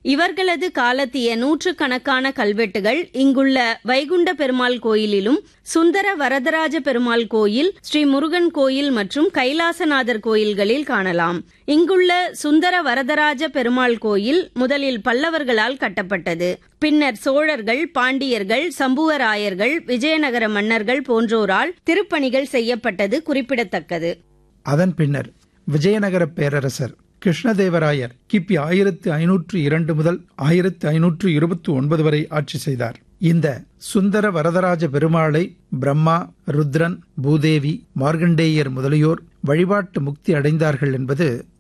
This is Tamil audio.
இவர்களது காலத்திய நூற்றுக்கணக்கான கல்வெட்டுகள் இங்குள்ள வைகுண்ட பெருமாள் கோயிலிலும், சுந்தர வரதராஜ பெருமாள் கோயில், ஸ்ரீ முருகன் கோயில் மற்றும் கைலாசநாதர் கோயில்களில் காணலாம். இங்குள்ள சுந்தர வரதராஜ பெருமாள் கோயில் முதலில் பல்லவர்களால் கட்டப்பட்டது. பின்னர் சோழர்கள், பாண்டியர்கள், சம்புவராயர்கள், விஜயநகர மன்னர்கள் போன்றோரால் திருப்பணிகள் செய்யப்பட்டது குறிப்பிடத்தக்கது. அதன் பின்னர் விஜயநகர பேரரசர் கிருஷ்ணதேவராயர் கிபி 1502 முதல் 1529 வரை ஆட்சி செய்தார். இந்த சுந்தர வரதராஜ பெருமாளை பிரம்மா, ருத்ரன், பூதேவி, மார்கண்டேயர் முதலியோர் வழிபாட்டு முக்தி அடைந்தார்கள் என்பது